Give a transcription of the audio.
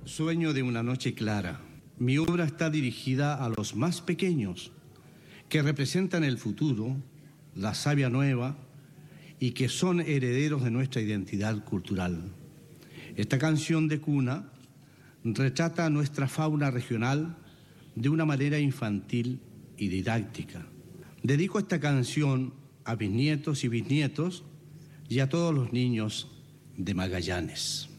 Sueño de una noche clara. Mi obra está dirigida a los más pequeños, que representan el futuro, la savia nueva y que son herederos de nuestra identidad cultural. Esta canción de cuna retrata nuestra fauna regional de una manera infantil y didáctica. Dedico esta canción a mis nietos y bisnietos y a todos los niños de Magallanes.